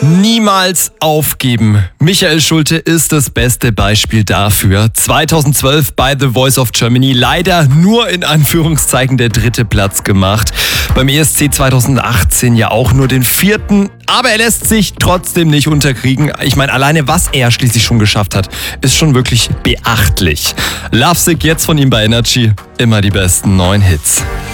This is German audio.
Niemals aufgeben. Michael Schulte ist das beste Beispiel dafür. 2012 bei The Voice of Germany leider nur in Anführungszeichen der 3. Platz gemacht. Beim ESC 2018 ja auch nur den 4. Aber er lässt sich trotzdem nicht unterkriegen. Ich meine, alleine was er schließlich schon geschafft hat, ist schon wirklich beachtlich. Lovesick jetzt von ihm bei Energy. Immer die besten neuen Hits.